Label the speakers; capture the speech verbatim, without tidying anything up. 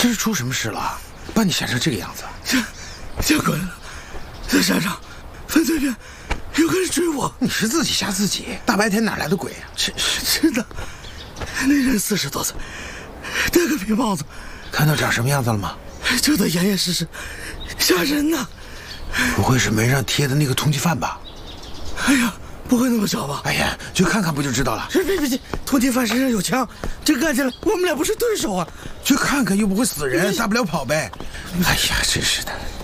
Speaker 1: 这是出什么事了？把你吓成这个样子？
Speaker 2: 将军，在山上，分对面有个人追我。
Speaker 1: 你是自己吓自己，大白天哪来的鬼啊？
Speaker 2: 真是真的，那人四十多岁，戴个皮帽子。
Speaker 1: 看到长什么样子了吗？
Speaker 2: 就得严严实实，吓人呐！
Speaker 1: 不会是门上贴的那个通缉犯吧？
Speaker 2: 哎呀，不会那么巧吧？
Speaker 1: 哎呀，去看看不就知道了。
Speaker 2: 别别别！通缉犯身上有枪，这干起来我们俩不是对手啊！
Speaker 1: 去看看又不会死人，大不了跑呗。哎呀，真是的。